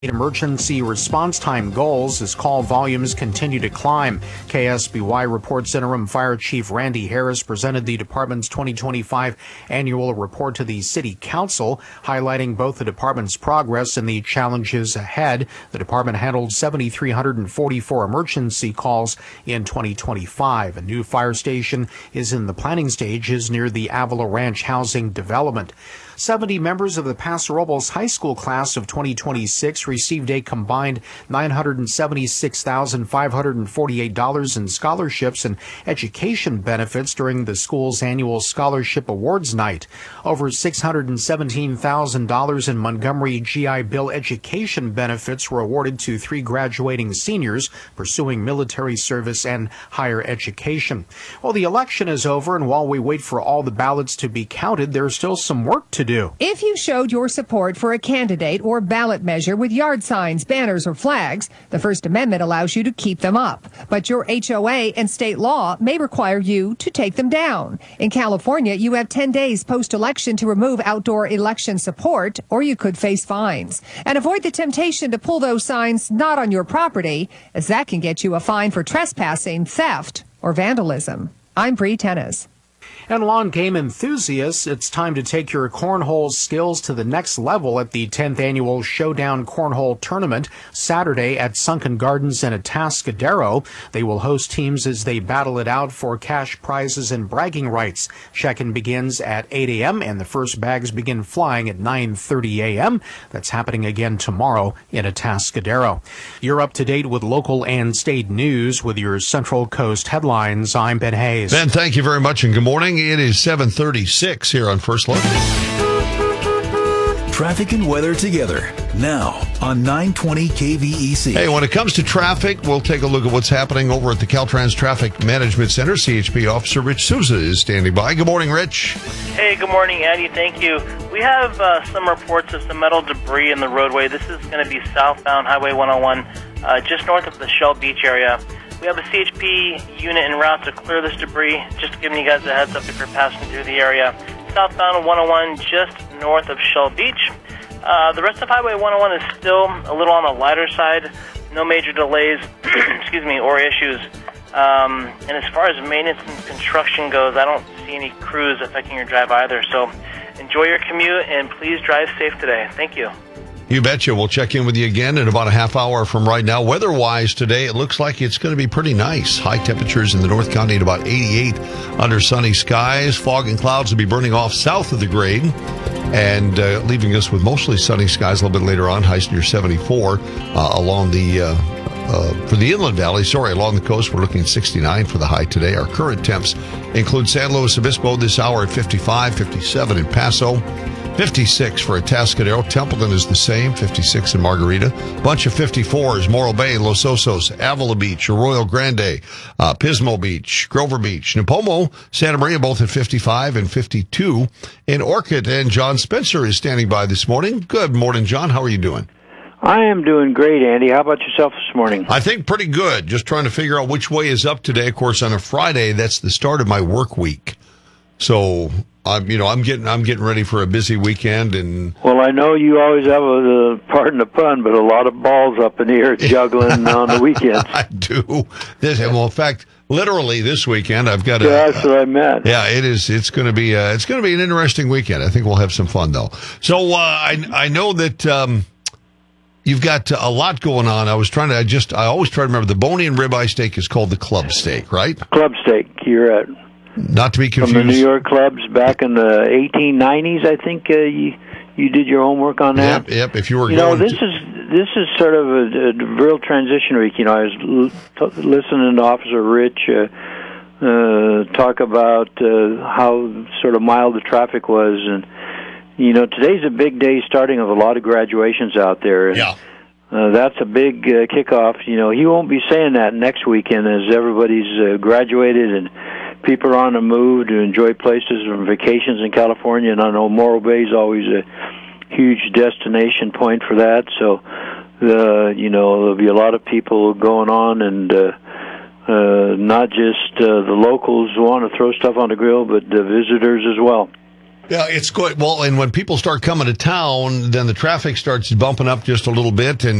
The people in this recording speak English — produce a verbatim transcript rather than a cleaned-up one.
Emergency response time goals as call volumes continue to climb. K S B Y reports Interim Fire Chief Randy Harris presented the department's twenty twenty-five annual report to the City Council, highlighting both the department's progress and the challenges ahead. The department handled seven thousand three hundred forty-four emergency calls in twenty twenty-five. A new fire station is in the planning stages near the Avila Ranch housing development. seventy members of the Paso Robles High School class of twenty twenty-six received a combined nine hundred seventy-six thousand five hundred forty-eight dollars in scholarships and education benefits during the school's annual Scholarship Awards Night. Over six hundred seventeen thousand dollars in Montgomery G I Bill education benefits were awarded to three graduating seniors pursuing military service and higher education. Well, the election is over, and while we wait for all the ballots to be counted, there's still some work to do. If you showed your support for a candidate or ballot measure with yard signs, banners, or flags, the First Amendment allows you to keep them up. But your H O A and state law may require you to take them down. In California, you have ten days post-election to remove outdoor election support, or you could face fines. And avoid the temptation to pull those signs not on your property, as that can get you a fine for trespassing, theft, or vandalism. I'm Bree Tennis. And lawn game enthusiasts, it's time to take your cornhole skills to the next level at the tenth Annual Showdown Cornhole Tournament, Saturday at Sunken Gardens in Atascadero. They will host teams as they battle it out for cash prizes and bragging rights. Check-in begins at eight a.m. and the first bags begin flying at nine thirty a.m. That's happening again tomorrow in Atascadero. You're up to date with local and state news with your Central Coast headlines. I'm Ben Hayes. Ben, thank you very much and good morning. It is seven thirty-six here on First Look. Traffic and weather together now on nine twenty K V E C. Hey, when it comes to traffic, we'll take a look at what's happening over at the Caltrans Traffic Management Center. C H P Officer Rich Souza is standing by. Good morning, Rich. Hey, good morning, Andy. Thank you. We have uh, some reports of some metal debris in the roadway. This is going to be southbound Highway one oh one, uh, just north of the Shell Beach area. We have a C H P unit en route to clear this debris, just giving you guys a heads up if you're passing through the area. Southbound one oh one, just north of Shell Beach. Uh, the rest of Highway one oh one is still a little on the lighter side. No major delays, excuse me, or issues. Um, and as far as maintenance and construction goes, I don't see any crews affecting your drive either. So enjoy your commute and please drive safe today. Thank you. You betcha. We'll check in with you again in about a half hour from right now. Weather-wise today, it looks like it's going to be pretty nice. High temperatures in the North County at about eighty-eight under sunny skies. Fog and clouds will be burning off south of the grade and uh, leaving us with mostly sunny skies a little bit later on. Highs near seventy-four uh, along the uh, uh, for the Inland Valley. Sorry, along the coast, we're looking at sixty-nine for the high today. Our current temps include San Luis Obispo this hour at fifty-five, fifty-seven in Paso. fifty-six for Atascadero. Templeton is the same, fifty-six in Margarita. Bunch of fifty-fours, Morro Bay, Los Osos, Avila Beach, Arroyo Grande, uh, Pismo Beach, Grover Beach, Nipomo, Santa Maria, both at fifty-five and fifty-two in Orchid. And John Spencer is standing by this morning. Good morning, John. How are you doing? I am doing great, Andy. How about yourself this morning? I think pretty good. Just trying to figure out which way is up today. Of course, on a Friday, that's the start of my work week. So, I'm, you know, I'm getting, I'm getting ready for a busy weekend. And well, I know you always have a, uh, pardon the pun, but a lot of balls up in the air juggling on the weekends. I do. This, well, in fact, literally this weekend, I've got a. Yeah, that's what I meant. Yeah, it is. It's going to be. Uh, it's going to be an interesting weekend. I think we'll have some fun though. So uh, I, I know that. Um, You've got a lot going on. I was trying to, I just, I always try to remember the bony and ribeye steak is called the club steak, right? Club steak. You're at. Not to be confused. From the New York clubs back in the eighteen nineties, I think uh, you you did your homework on that. Yep, yep. If you were you going know, this to... is this is sort of a, a real transition week. You know, I was l- t- listening to Officer Rich uh, uh, talk about uh, how sort of mild the traffic was, and you know, today's a big day, starting of a lot of graduations out there. And, yeah. Uh, that's a big uh, kickoff. You know, he won't be saying that next weekend as everybody's uh, graduated and people are on the move to enjoy places and vacations in California. And I know Morro Bay is always a huge destination point for that. So, uh, you know, there'll be a lot of people going on, and uh, uh, not just uh, the locals who want to throw stuff on the grill, but the visitors as well. Yeah, it's good. Well, and when people start coming to town, then the traffic starts bumping up just a little bit, and